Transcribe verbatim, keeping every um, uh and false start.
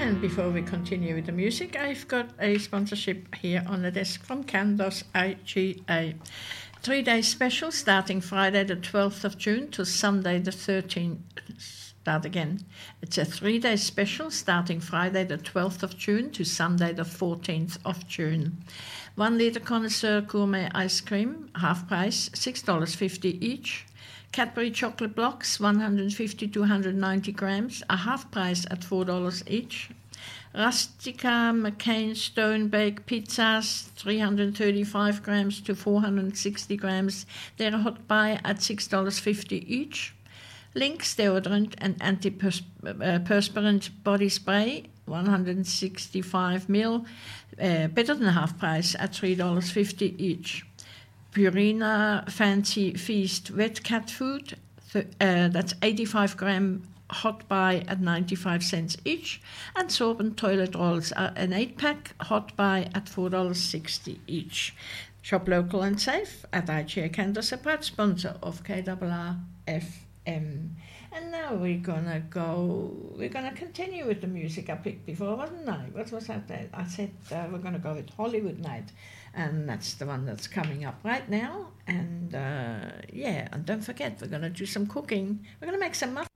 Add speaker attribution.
Speaker 1: And before we continue with the music, I've got a sponsorship here on the desk from Candos I G A. Three-day special starting Friday the twelfth of June to Sunday the thirteenth. Start again. It's a three-day special starting Friday the twelfth of June to Sunday the fourteenth of June. One litre connoisseur gourmet ice cream, half price, six dollars fifty each. Cadbury chocolate blocks, one hundred fifty to one hundred ninety grams, a half price at four dollars each. Rustica McCain Stone Bake pizzas, three hundred thirty-five grams to four hundred sixty grams. They're a hot buy at six dollars fifty each. Lynx deodorant and antiperspirant body spray, one hundred sixty-five milliliters, uh, better than half price at three dollars fifty each. Purina Fancy Feast wet cat food, th- uh, that's eighty-five gram hot buy at ninety-five cents each, and Sorbent toilet rolls are an eight pack hot buy at four dollars sixty each. Shop local and safe at I G A Candos, a proud sponsor of K R R F M. And now we're gonna go, we're gonna continue with the music I picked before, wasn't I? What was that? I said uh, we're gonna go with Hollywood Night, and that's the one that's coming up right now. And uh, yeah, and don't forget, we're gonna do some cooking. We're gonna make some muffins.